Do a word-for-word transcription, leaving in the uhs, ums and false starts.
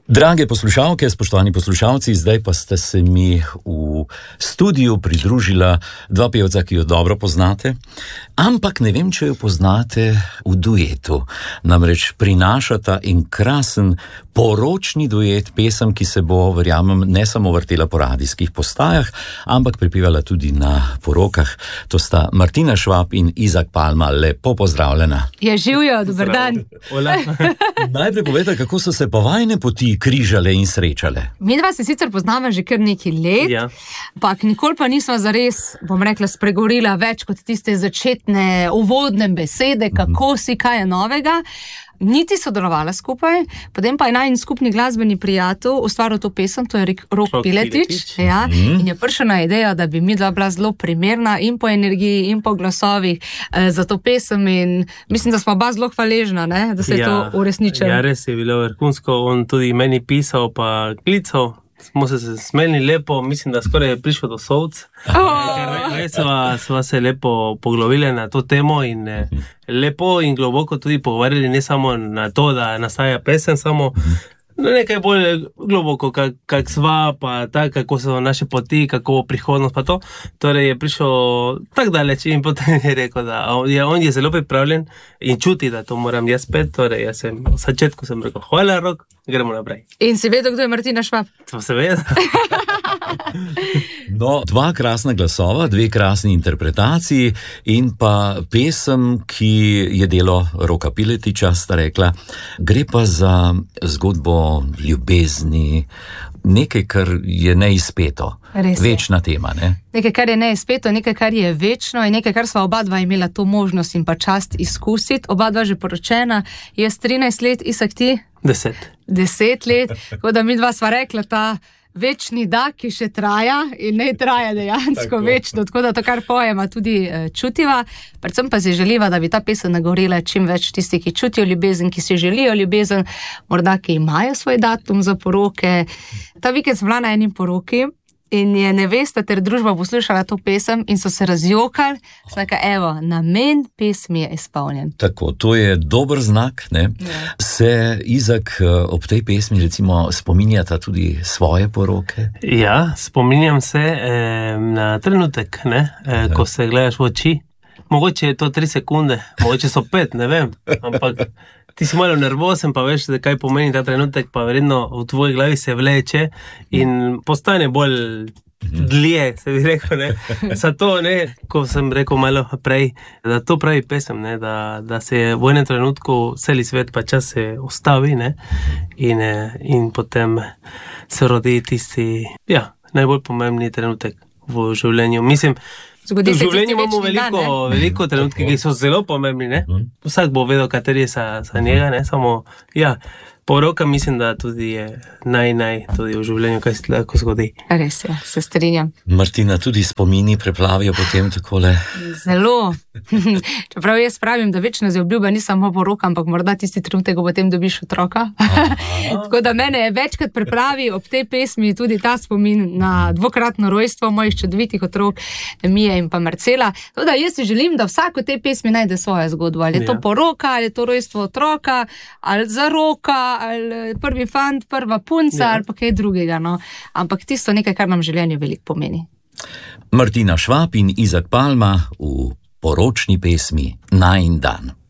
Drage poslušalke, spoštovani poslušalci, zdaj pa ste se mi v studiu pridružila dva pevca, ki jo dobro poznate, ampak ne vem, če jo poznate v duetu. Namreč prinašata in krasen poročni duet, pesem, ki se bo, verjamem, ne samo vrtela po radijskih postajah, ampak prepevala tudi na porokah. To sta Martina Švab in Izak Palma. Lepo pozdravljena. Ja, živijo, dober dan. Najprej povejte, kako so se pa vajine poti križale in srečale. Midva se sicer poznava že kar nekaj let, ja. Pak nikoli pa nisva zares, bom rekla, spregovorila več kot tiste začetne, uvodne besede, kako si, kaj je novega. Niti sodelovala skupaj, potem pa je najin skupni glasbeni prijatelj ustvaril to pesem, to je Rok Piletič, ja, mm. in je prišla ideja, da bi midva bila zelo primerna in po energiji in po glasovih eh, za to pesem in mislim, da smo oba zelo hvaležna, ne, da se je ja, to uresničilo. Ja, res je bilo vrhunsko, on tudi meni pisal pa klical. Smo se smelili lepo, mislim, da skoraj je prišlo do solc. Oh. Res sva, sva se lepo poglovili na to temo in lepo in globoko tudi pogovarjali, ne samo na to, da nastaja pesem, samo nekaj bolj globoko, kak, kak sva, pa tak, kako so naše poti, kako bo prihodnost, pa to. Torej je prišel tak daleč in potem je rekel, da je, on je zelo pripravljen in čuti, da to moram jaz spet. Torej jaz sem, v začetku sem rekel, hvala Rok, gremo naprej. In si vedel, kdo je Martina Švab? To se ve. No, dva krasna glasova, dve krasni interpretaciji in pa pesem, ki je delo Roka Piletiča, sta rekla. Gre pa za zgodbo ljubezni, nekaj, kar je neizpeto. Res večna je. Tema, ne? Nekaj, kar je neizpeto, nekaj, kar je večno in nekaj, kar sva oba dva imela to možnost in pa čast izkusiti. Oba dva že poročena, jaz trinajst let, Isak ti? Deset. Deset let, tako da mi dva sva rekla ta večni da, ki še traja in ne traja dejansko tako. Večno, tako da to, kar pojema, tudi e, čutiva. Predvsem pa si želiva, da bi ta pesem nagorela čim več tistih, ki čutijo ljubezen, ki si želijo ljubezen, morda, ki imajo svoj datum za poroke. Ta vikend sem bila na eni poroki in je nevesta ter družba poslušala to pesem in so se razjokali. Snaka, evo, namen pesmi je izpolnjen. Tako, to je dober znak, ne? Ja. Se Izak ob tej pesmi recimo spominjata tudi svoje poroke? Ja, spominjam se eh, na trenutek, ne? Eh, ko se gledaš v oči. Mogoče je to tri sekunde, mogoče so pet, ne vem, ampak ti si malo nervozen, pa veš, kaj pomeni ta trenutek, pa verjetno v tvoji glavi se vleče in postane bolj dlje, se bi rekel, ne. Zato, ne, ko sem rekel malo prej, da to pravi pesem, ne, da, da se je v enem trenutku celi svet pa čas se ustavi, ne, in, in potem se rodi tisti, ja, najbolj pomembni trenutek v življenju. Mislim, v življenju imamo veliko, dan, veliko trenutke, ki so zelo pomembni, ne? Vsak bo vedel, kateri je za, za njega, ne? Samo, ja, poroka mislim, da tudi je naj, naj, tudi v življenju, kaj se lahko zgodi. Res je, se strinjam. Martina, tudi spomini preplavijo potem takole? Zelo. Čeprav jaz pravim, da večna zaobljuba ni samo poroka, ampak morda tisti trenutek, ko potem dobiš otroka. Tako da mene večkrat preplavi ob tej pesmi tudi ta spomin na dvokratno rojstvo mojih čudovitih otrok, Mije in pa Marcela. Tako da jaz si želim, da vsak v tej pesmi najde svojo zgodbo. Ali je to poroka, ali je to rojstvo otroka, ali zaroka, ali prvi fant, prva punca, ja. Ali pa kaj drugega, no. Ampak tisto nekaj, kar nam življenje veliko pomeni. Martina Švab in Izak Palma v poročni pesmi Najin dan.